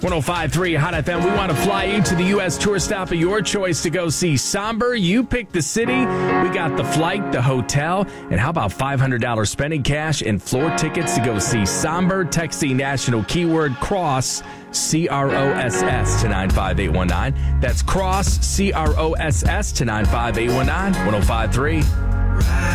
105.3 Hot FM. We want to fly you to the U.S. tour stop of your choice to go see Somber. You pick the city. We got the flight, the hotel, and how about $500 spending cash and floor tickets to go see Somber? Text the national keyword CROSS, CROSS to 95819. That's CROSS, CROSS to 95819. 105.3.